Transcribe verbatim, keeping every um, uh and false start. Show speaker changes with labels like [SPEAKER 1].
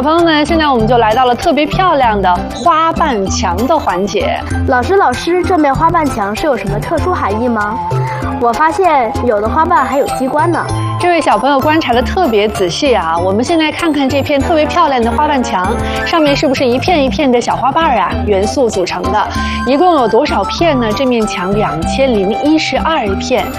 [SPEAKER 1] 小朋友们，现在我们就来到了特别漂亮的花瓣墙的环节。
[SPEAKER 2] 老师，老师，这面花瓣墙是有什么特殊含义吗？我发现有的花瓣还有机关呢。
[SPEAKER 1] 这位小朋友观察得特别仔细啊！我们现在看看这片特别漂亮的花瓣墙，上面是不是一片一片的小花瓣啊？元素组成的，一共有多少片呢？这面墙两千零一十二片，